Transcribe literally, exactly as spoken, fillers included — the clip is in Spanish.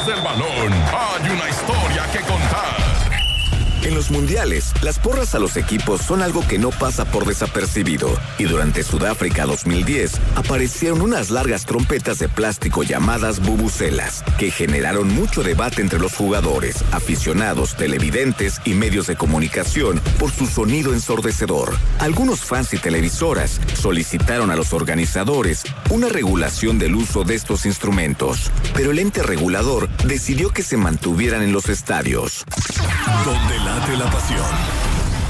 del balón hay una historia que contar. En los mundiales, las porras a los equipos son algo que no pasa por desapercibido. Y durante Sudáfrica dos mil diez, aparecieron unas largas trompetas de plástico llamadas vuvuzelas, que generaron mucho debate entre los jugadores, aficionados, televidentes y medios de comunicación por su sonido ensordecedor. Algunos fans y televisoras solicitaron a los organizadores una regulación del uso de estos instrumentos, pero el ente regulador decidió que se mantuvieran en los estadios. Donde late la pasión.